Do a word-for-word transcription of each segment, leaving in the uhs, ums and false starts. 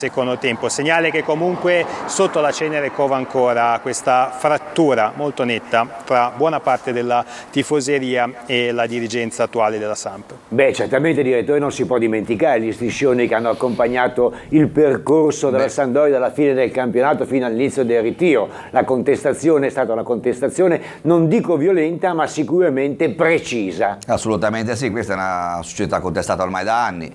Secondo tempo, segnale che comunque sotto la cenere cova ancora questa frattura molto netta tra buona parte della tifoseria e la dirigenza attuale della Samp. Beh, certamente, direttore, non si può dimenticare gli striscioni che hanno accompagnato il percorso della Beh. Sampdoria dalla fine del campionato fino all'inizio del ritiro. La contestazione è stata una contestazione, non dico violenta, ma sicuramente precisa. Assolutamente sì, questa è una società contestata ormai da anni,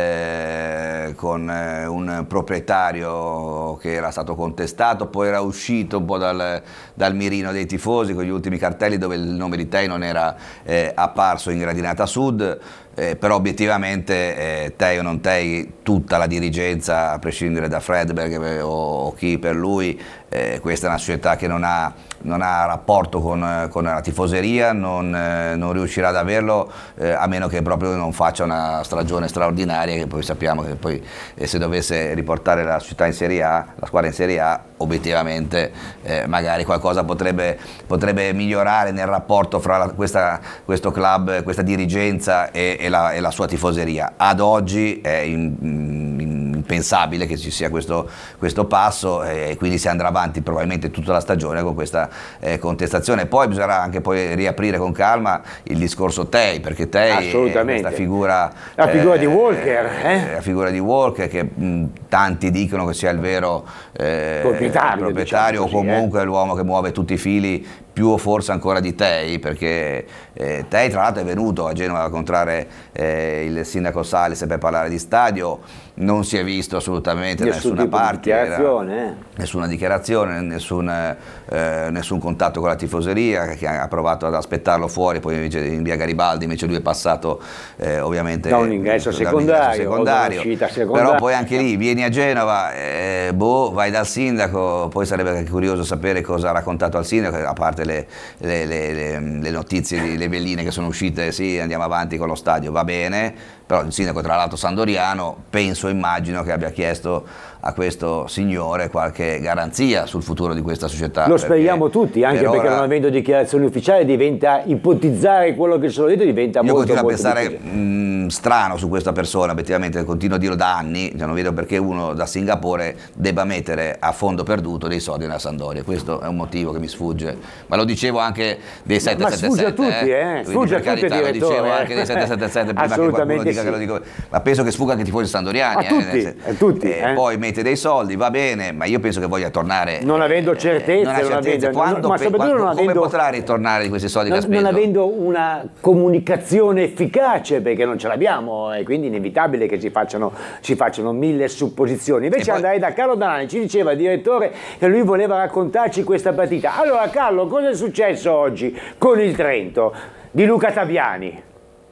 eh, con eh, un proprietario che era stato contestato, poi era uscito un po' dal, dal mirino dei tifosi con gli ultimi cartelli dove il nome di Tei non era eh, apparso in gradinata sud. Eh, però obiettivamente eh, Tei o non Tei, tutta la dirigenza, a prescindere da Fredberg o, o chi per lui, eh, questa è una società che non ha, non ha rapporto con, con la tifoseria, non, eh, non riuscirà ad averlo eh, a meno che proprio non faccia una stagione straordinaria, che poi sappiamo che poi eh, se dovesse riportare la società in Serie A, la squadra in Serie A, obiettivamente eh, magari qualcosa potrebbe, potrebbe migliorare nel rapporto fra la, questa, questo club, questa dirigenza e, e, la, e la sua tifoseria. Ad oggi è in, in, impensabile che ci sia questo, questo passo e quindi si andrà avanti probabilmente tutta la stagione con questa eh, contestazione. Poi bisognerà anche poi riaprire con calma il discorso Tei, perché Tei è questa figura, la figura eh, di Walker, eh? la figura di Walker che mh, tanti dicono che sia il vero eh, proprietario, proprietario diciamo o così, comunque eh? l'uomo che muove tutti i fili, più o forse ancora di Tei, perché eh, Tei tra l'altro è venuto a Genova a incontrare eh, il sindaco Salis per parlare di stadio, non si è visto assolutamente da nessuna parte, dichiarazione, era, eh? nessuna dichiarazione, nessun, eh, nessun contatto con la tifoseria, che ha provato ad aspettarlo fuori, poi invece in via Garibaldi invece lui è passato eh, ovviamente da un ingresso secondario, secondario. secondaria. Però poi anche lì vieni a Genova, eh, boh, vai dal sindaco, poi sarebbe anche curioso sapere cosa ha raccontato al sindaco, a parte le, le, le, le, le notizie, le velline che sono uscite, sì andiamo avanti con lo stadio, va bene, però il sindaco tra l'altro sandoriano, penso, immagino che abbia chiesto a questo signore qualche garanzia sul futuro di questa società. Lo speriamo tutti, anche per perché ora, non avendo dichiarazioni ufficiali diventa, ipotizzare quello che sono detto diventa io molto, molto molto a pensare mh, strano su questa persona, effettivamente continuo a dirlo da anni, cioè non vedo perché uno da Singapore debba mettere a fondo perduto dei soldi nella Sampdoria, questo è un motivo che mi sfugge, ma lo dicevo anche dei sette sette sette, ma sfugge a tutti, eh, eh. sfugge a tutti, carità, lo dicevo eh. anche dei sette sette sette prima che qualcuno dica sì. che lo dico, ma penso che sfugga anche i tifosi sandoriani, a tutti, eh, a tutti eh, eh. poi mette dei soldi, va bene, ma io penso che voglia tornare non avendo certezze, non, non avendo, quando, ma soprattutto non come avendo, potrà ritornare di questi soldi non, che ha speso? Non avendo una comunicazione efficace, perché non ce l'abbiamo e quindi è inevitabile che si facciano, si facciano mille supposizioni. Invece poi andai da Carlo Danani, ci diceva il direttore che lui voleva raccontarci questa partita. Allora Carlo, cosa è successo oggi con il Trento di Luca Tabiani?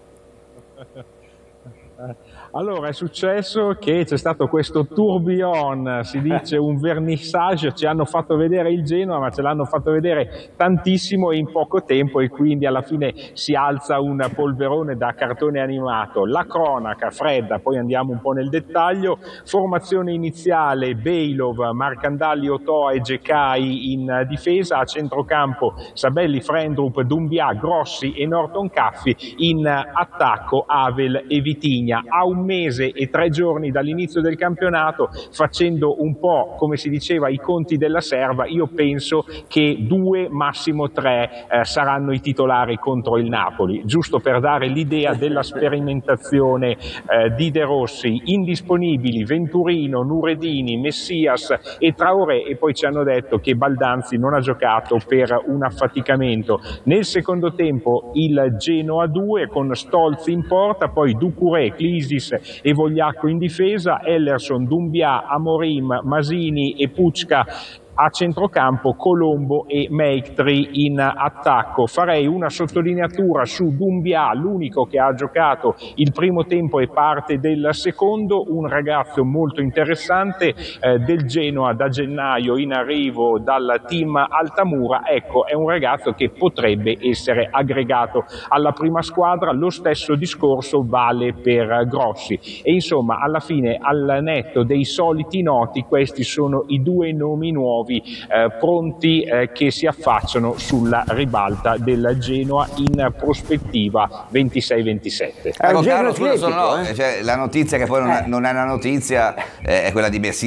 Allora è successo che c'è stato questo tourbillon, si dice un vernissage, ci hanno fatto vedere il Genoa ma ce l'hanno fatto vedere tantissimo e in poco tempo, e quindi alla fine si alza un polverone da cartone animato. La cronaca fredda, poi andiamo un po' nel dettaglio. Formazione iniziale: Bejlov, Marcandali, Otoa e Gekai in difesa, a centrocampo Sabelli, Frendrup, Dumbia, Grossi e Norton Caffi, in attacco Avel e Vitigna. A un mese e tre giorni dall'inizio del campionato, facendo un po' come si diceva i conti della serva, io penso che due, massimo tre eh, saranno i titolari contro il Napoli, giusto per dare l'idea della sperimentazione eh, di De Rossi. Indisponibili Venturino, Nuredini, Messias e Traoré, e poi ci hanno detto che Baldanzi non ha giocato per un affaticamento. Nel secondo tempo il Genoa due con Stolzi in porta, poi Ducouré, Clisis e Vogliacco in difesa, Ellerson, Dumbia, Amorim, Masini e Pucca a centrocampo, Colombo e Meiktri in attacco. Farei una sottolineatura su Dumbia, l'unico che ha giocato il primo tempo e parte del secondo, un ragazzo molto interessante eh, del Genoa da gennaio in arrivo dal team Altamura. Ecco, è un ragazzo che potrebbe essere aggregato alla prima squadra. Lo stesso discorso vale per Grossi e insomma alla fine, al netto dei soliti noti, questi sono i due nomi nuovi Eh, pronti eh, che si affacciano sulla ribalta del Genoa in prospettiva ventisei ventisette. Ecco, Carlo, scusa, sono, no, eh? cioè, la notizia che poi non, eh. è, non è una notizia eh, è quella di Messi.